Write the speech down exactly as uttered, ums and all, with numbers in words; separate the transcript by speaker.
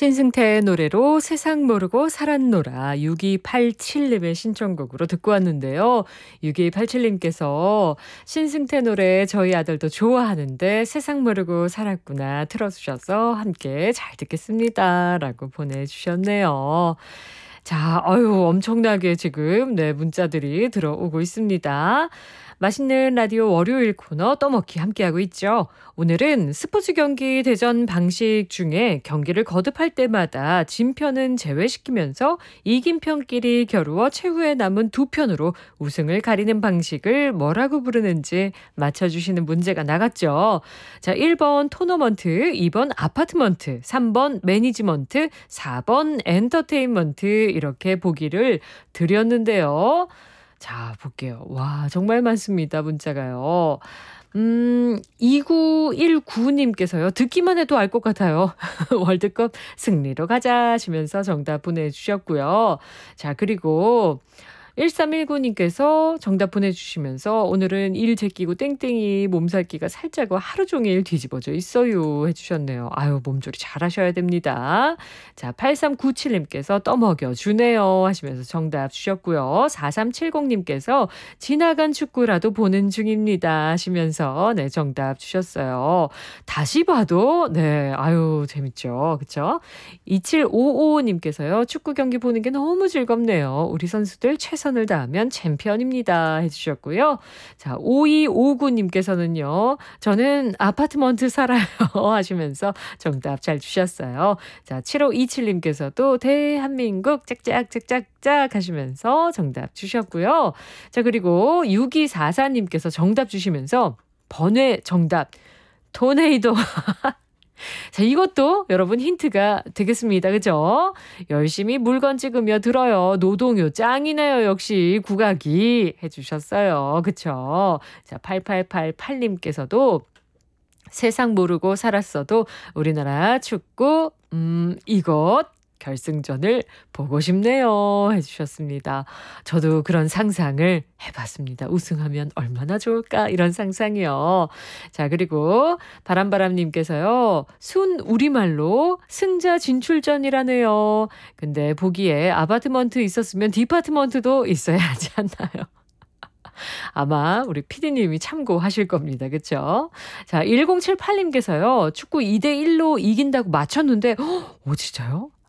Speaker 1: 신승태의 노래로 세상 모르고 살았노라 육이팔칠님의 신청곡으로 듣고 왔는데요. 육이팔칠님께서 신승태 노래 저희 아들도 좋아하는데 세상 모르고 살았구나 틀어주셔서 함께 잘 듣겠습니다. 라고 보내주셨네요. 자, 어유 엄청나게 지금 네 문자들이 들어오고 있습니다. 맛있는 라디오 월요일 코너 떠먹기 함께하고 있죠. 오늘은 스포츠 경기 대전 방식 중에 경기를 거듭할 때마다 진 편은 제외시키면서 이긴 편끼리 겨루어 최후에 남은 두 편으로 우승을 가리는 방식을 뭐라고 부르는지 맞춰주시는 문제가 나갔죠. 자, 일 번 토너먼트, 이 번 아파트먼트, 삼 번 매니지먼트, 사 번 엔터테인먼트 이렇게 보기를 드렸는데요. 자, 볼게요. 와, 정말 많습니다. 문자가요. 음, 이구일구님께서요. 듣기만 해도 알 것 같아요. 월드컵 승리로 가자 하시면서 정답 보내주셨고요. 자, 그리고 일삼일구님께서 정답 보내주시면서 오늘은 일 제끼고 땡땡이 몸살기가 살짝 하루 종일 뒤집어져 있어요 해주셨네요. 아유, 몸조리 잘하셔야 됩니다. 자, 팔삼구칠님께서 떠먹여 주네요 하시면서 정답 주셨고요. 사삼칠공님께서 지나간 축구라도 보는 중입니다 하시면서 네 정답 주셨어요. 다시 봐도 네 아유 재밌죠. 그렇죠? 이칠오오님께서요. 축구 경기 보는 게 너무 즐겁네요. 우리 선수들 최 최선을 다하면 챔피언입니다 해주셨고요. 자, 오이오구님께서는요. 저는 아파트먼트 살아요 하시면서 정답 잘 주셨어요. 자, 칠오이칠님께서도 대한민국 짝짝짝짝짝 하시면서 정답 주셨고요. 자, 그리고 육이사사님께서 정답 주시면서 번외 정답 토네이도 자, 이것도 여러분 힌트가 되겠습니다. 그죠? 열심히 물건 찍으며 들어요. 노동요 짱이네요. 역시 국악이 해주셨어요. 그쵸? 자, 팔팔팔팔님께서도 세상 모르고 살았어도 우리나라 축구 음 이것 결승전을 보고 싶네요 해주셨습니다. 저도 그런 상상을 해봤습니다. 우승하면 얼마나 좋을까 이런 상상이요. 자, 그리고 바람바람님께서요. 순 우리말로 승자 진출전이라네요. 근데 보기에 아파트먼트 있었으면 디파트먼트도 있어야 하지 않나요? 아마 우리 피디님이 참고하실 겁니다. 그렇죠? 자, 일공칠팔님께서요. 축구 이 대 일로 이긴다고 맞췄는데 오 진짜요?